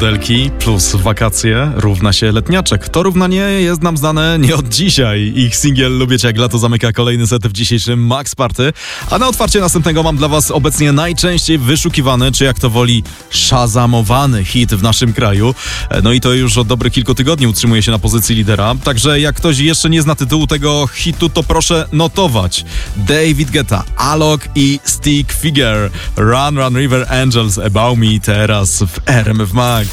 modelki plus wakacje równa się letniaczek. To równanie jest nam znane nie od dzisiaj. Ich singiel Lubię Cię jak lato zamyka kolejny set w dzisiejszym Max Party. A na otwarcie następnego mam dla Was obecnie najczęściej wyszukiwany, czy jak to woli, szazamowany hit w naszym kraju. No i to już od dobrych kilku tygodni utrzymuje się na pozycji lidera. Także jak ktoś jeszcze nie zna tytułu tego hitu, to proszę notować. David Guetta, Alok i Stick Figure. Run Run River Angels About Me teraz w RMF Max.